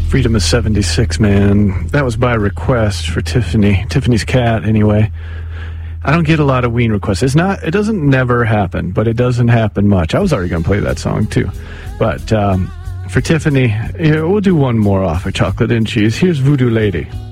Freedom is 76, man. That was by request for Tiffany. Tiffany's cat, anyway. I don't get a lot of Ween requests. It doesn't never happen, but it doesn't happen much. I was already going to play that song, too. But for Tiffany, we'll do one more off of Chocolate and Cheese. Here's Voodoo Lady.